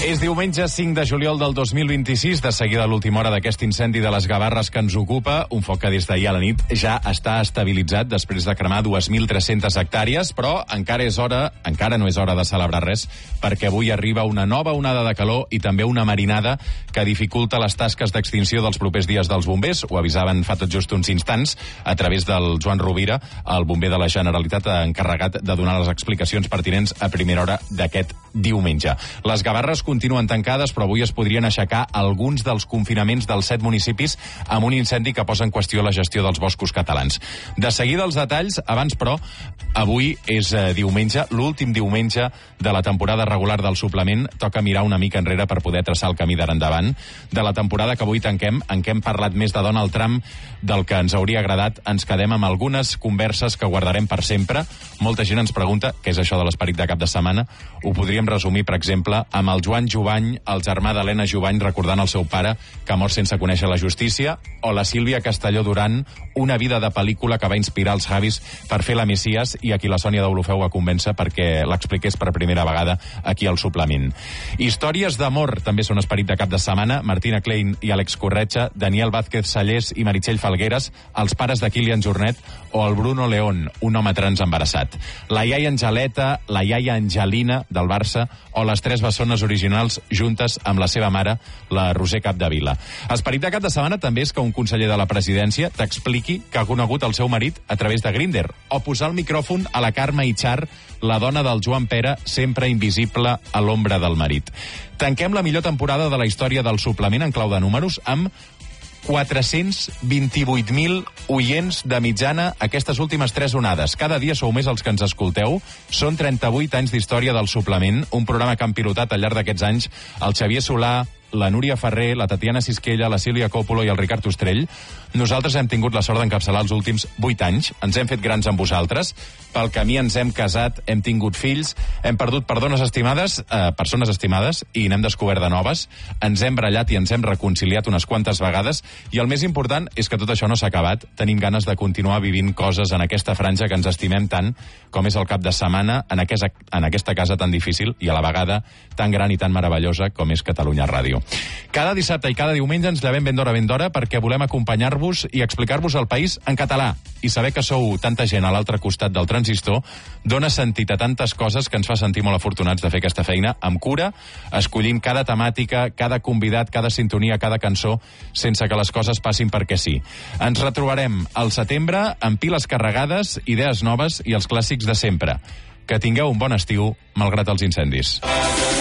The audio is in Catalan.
És diumenge 5 de juliol del 2026, de seguida a l'última hora d'aquest incendi de les Gavarres que ens ocupa, un foc que des d'ahir a la nit ja està estabilitzat després de cremar 2.300 hectàrees, però encara no és hora de celebrar res, perquè avui arriba una nova onada de calor i també una marinada que dificulta les tasques d'extinció dels propers dies dels bombers. Ho avisaven fa tot just uns instants a través del Joan Rovira, el bomber de la Generalitat encarregat de donar les explicacions pertinents a primera hora d'aquest diumenge. Les Gavarres continuen tancades, però avui es podrien aixecar alguns dels confinaments dels 7 municipis amb un incendi que posa en qüestió la gestió dels boscos catalans. De seguida els detalls, abans però, avui és diumenge, l'últim diumenge de la temporada regular del suplement. Toca mirar una mica enrere per poder traçar el camí d'ara endavant. De la temporada que avui tanquem, en què hem parlat més de Donald Trump del que ens hauria agradat, ens quedem amb algunes converses que guardarem per sempre. Molta gent ens pregunta què és això de l'esperit de cap de setmana. Ho podríem resumir, per exemple, amb el Joan Jubany, el germà d'Helena Jubany, recordant el seu pare, que ha mort sense conèixer la justícia, o la Sílvia Castelló Duran, una vida de pel·lícula que va inspirar els Javis per fer la Messias i a qui la Sònia Deulofeu va convèncer perquè l'expliqués per primera vegada aquí al suplement. Històries d'amor també són esperit de cap de setmana. Martina Klein i Àlex Corretja, Daniel Vázquez Sallés i Meritxell Falgueres, els pares de Kilian Jornet, o el Bruno León, un home trans embarassat. La iaia Angeleta, la iaia Angelina del Barça, o les 3 bessones originals juntes amb la seva mare, la Roser Capdevila. Esperit de cap de setmana també és que un conseller de la presidència t'expliqui que ha conegut el seu marit a través de Grindr, o posar el micròfon a la Carme Itxar, la dona del Joan Pere, sempre invisible a l'ombra del marit. Tanquem la millor temporada de la història del suplement en clau de números amb 428.000 oients de mitjana aquestes últimes 3 onades. Cada dia sou més els que ens escolteu. Són 38 anys d'història del suplement, un programa que han pilotat al llarg d'aquests anys el Xavier Solà, la Núria Ferrer, la Tatiana Sisquella, la Sílvia Coppolo i el Ricard Ostrell. Nosaltres hem tingut la sort d'encapçalar els últims 8 anys. Ens hem fet grans amb vosaltres. Pel camí ens hem casat, hem tingut fills, hem perdut persones estimades i n'hem descobert de noves. Ens hem barallat i ens hem reconciliat unes quantes vegades. I el més important és que tot això no s'ha acabat. Tenim ganes de continuar vivint coses en aquesta franja que ens estimem tant, com és el cap de setmana, en aquesta casa tan difícil i a la vegada tan gran i tan meravellosa com és Catalunya Ràdio. Cada dissabte i cada diumenge ens llevem ben d'hora perquè volem acompanyar-vos i explicar-vos el país en català. I saber que sou tanta gent a l'altre costat del transistor dona sentit a tantes coses que ens fa sentir molt afortunats de fer aquesta feina amb cura, escollint cada temàtica, cada convidat, cada sintonia, cada cançó, sense que les coses passin perquè sí. Ens retrobarem al setembre amb piles carregades, idees noves i els clàssics de sempre. Que tingueu un bon estiu, malgrat els incendis.